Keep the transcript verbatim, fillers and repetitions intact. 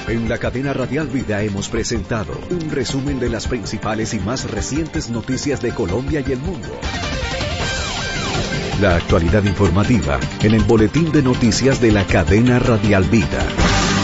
En la cadena Radial Vida hemos presentado un resumen de las principales y más recientes noticias de Colombia y el mundo. La actualidad informativa en el boletín de noticias de la cadena Radial Vida.